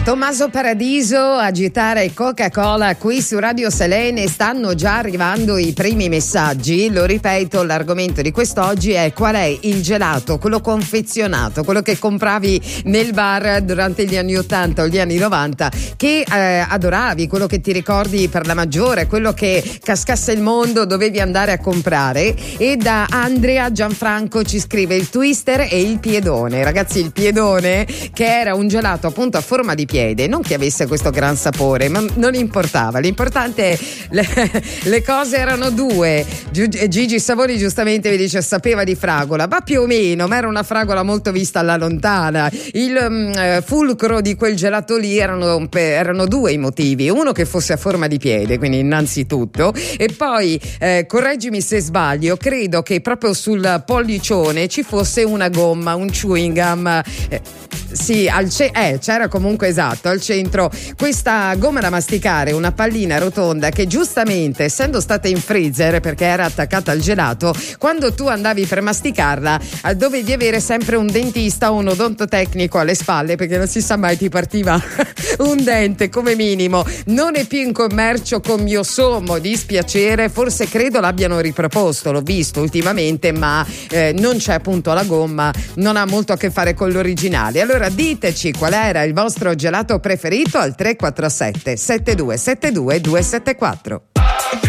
Tommaso Paradiso, agitare Coca-Cola qui su Radio Selene. Stanno già arrivando i primi messaggi. Lo ripeto, l'argomento di quest'oggi è: qual è il gelato, quello confezionato, quello che compravi nel bar durante gli anni 80 o gli anni 90, che adoravi, quello che ti ricordi per la maggiore, quello che cascasse il mondo dovevi andare a comprare. E da Andrea Gianfranco ci scrive: il twister e il piedone. Ragazzi, il piedone, che era un gelato appunto a forma di piede, non che avesse questo gran sapore, ma non importava, l'importante le cose erano due. Gigi Savoni giustamente vi dice sapeva di fragola, ma più o meno, ma era una fragola molto vista alla lontana. Il fulcro di quel gelato lì erano due i motivi: uno che fosse a forma di piede, quindi innanzitutto, e poi correggimi se sbaglio, credo che proprio sul pollicione ci fosse una gomma, un chewing gum. Sì, c'era comunque, esatto, al centro questa gomma da masticare, una pallina rotonda che giustamente, essendo stata in freezer perché era attaccata al gelato, quando tu andavi per masticarla dovevi avere sempre un dentista o un odontotecnico alle spalle, perché non si sa mai, ti partiva un dente come minimo. Non è più in commercio, con mio sommo dispiacere, forse credo l'abbiano riproposto, l'ho visto ultimamente, ma non c'è appunto la gomma, non ha molto a che fare con l'originale. Allora diteci qual era il vostro gelato preferito al 347 7272 274.